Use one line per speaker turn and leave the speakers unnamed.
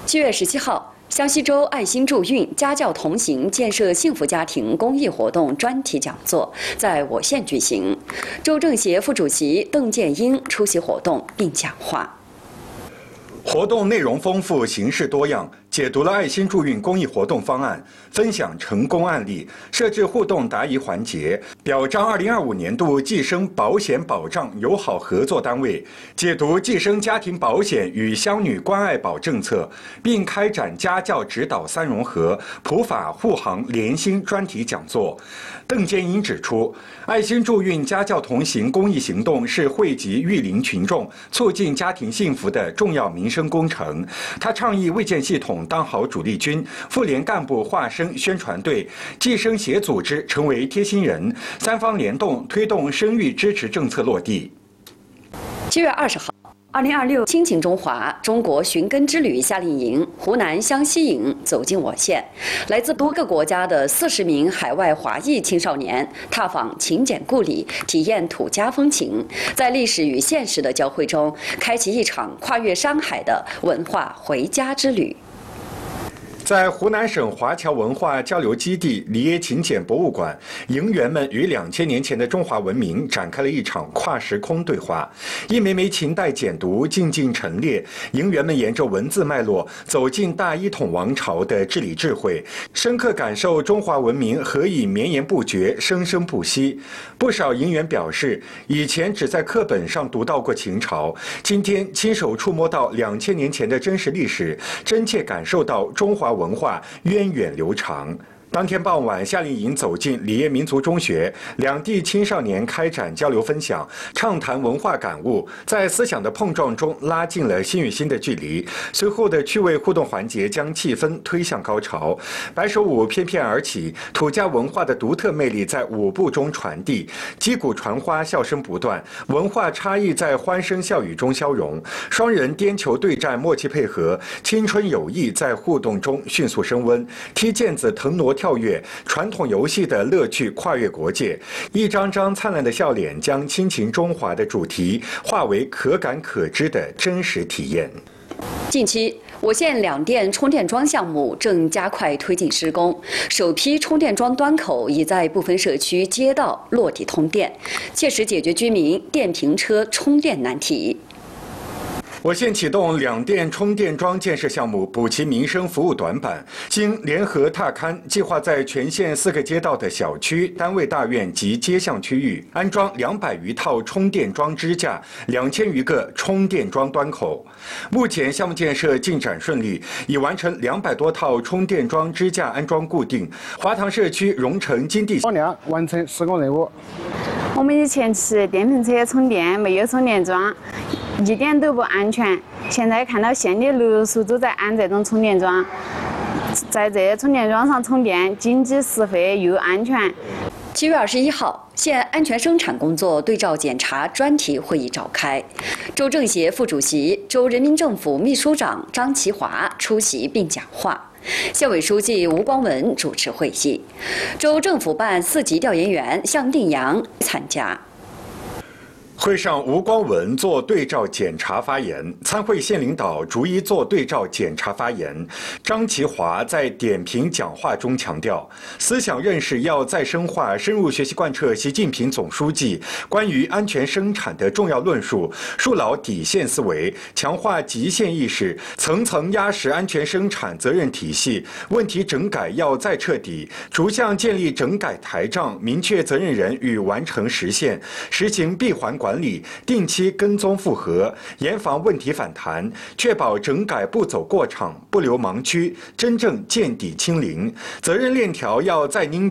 7月17号，湘西州爱心助孕家教同行建设幸福家庭公益活动专题讲座在我县举行，州政协副主席邓建英出席活动并讲话。
活动内容丰富，形式多样，解读了爱心助孕公益活动方案，分享成功案例，设置互动答疑环节，表彰2025年度计生保险保障友好合作单位，解读计生家庭保险与乡女关爱保政策，并开展家教指导三融合、普法护航联心专题讲座。邓建英指出，爱心助孕家教同行公益行动是惠及育龄群众、促进家庭幸福的重要民生工程。他倡议卫健系统当好主力军，妇联干部化身宣传队，计生协组织成为贴心人，三方联动推动生育支持政策落地。
7月20号。2026亲情中华中国寻根之旅夏令营湖南湘西营走进我县，来自多个国家的40名海外华裔青少年踏访勤俭故里，体验土家风情，在历史与现实的交汇中，开启一场跨越山海的文化回家之旅。
在湖南省华侨文化交流基地里耶勤俭博物馆，营员们与2000年前的中华文明展开了一场跨时空对话。一枚枚秦代简牍静静陈列，营员们沿着文字脉络走进大一统王朝的治理智慧，深刻感受中华文明何以绵延不绝、生生不息。不少营员表示，以前只在课本上读到过秦朝，今天亲手触摸到2000年前的真实历史，真切感受到中华文化源远流长。当天傍晚，夏令营走进里耶民族中学，两地青少年开展交流分享，畅谈文化感悟，在思想的碰撞中拉近了心与心的距离。随后的趣味互动环节将气氛推向高潮，白手舞翩翩而起，土家文化的独特魅力在舞步中传递，击鼓传花，笑声不断，文化差异在欢声笑语中消融，双人颠球对战，默契配合，青春友谊在互动中迅速升温，踢毽子、腾挪跳跃，传统游戏的乐趣跨越国界，一张张灿烂的笑脸将亲情中华的主题化为可感可知的真实体验。
近期，我县两电充电桩项目正加快推进施工，首批充电桩端口已在部分社区街道落地通电，切实解决居民电瓶车充电难题。
我县启动两电充电桩建设项目，补齐民生服务短板。经联合踏勘，计划在全县4个街道的小区、单位大院及街巷区域安装200余套充电桩支架，2000余个充电桩端口。目前项目建设进展顺利，已完成200多套充电桩支架安装固定。华塘社区荣成金地
量完成施工任务。
我们以前骑电瓶车充电没有充电桩，一点都不安全。现在看到县里6处都在安这种充电桩，在这些充电桩上充电，经济实惠又安全。
7月21号，县安全生产工作对照检查专题会议召开，州政协副主席、州人民政府秘书长张其华出席并讲话。县委书记吴光文主持会议，州政府办4级调研员向定阳参加。
会上，吴光文做对照检查发言，参会县领导逐一做对照检查发言。张其华在点评讲话中强调，思想认识要再深化，深入学习贯彻习近平总书记关于安全生产的重要论述，树牢底线思维，强化极限意识，层层压实安全生产责任体系。问题整改要再彻底，逐项建立整改台账，明确责任人与完成时限，实行闭环管理，定期跟踪复核，严防问题反弹，确保整改不走过场，不留盲区，真正见底清零。责任链条要再拧